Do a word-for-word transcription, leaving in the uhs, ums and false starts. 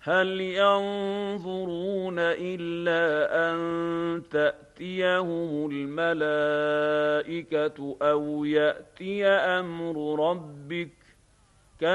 هل ينظرون إلا أن تأتيهم الملائكة أو يأتي أمر ربك